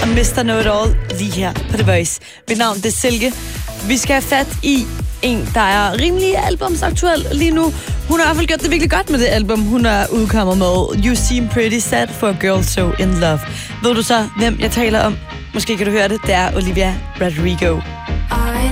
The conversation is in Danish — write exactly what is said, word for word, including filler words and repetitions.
og mister Know It All lige her på The Voice. Mit navn det er Silke. Vi skal have fat i en, der er rimelig albumsaktuel lige nu. Hun har i hvert fald gjort det virkelig godt med det album, hun er udkommet med. You Seem Pretty Sad for a Girl So In Love. Ved du så, hvem jeg taler om? Måske kan du høre det. Det er Olivia Rodrigo.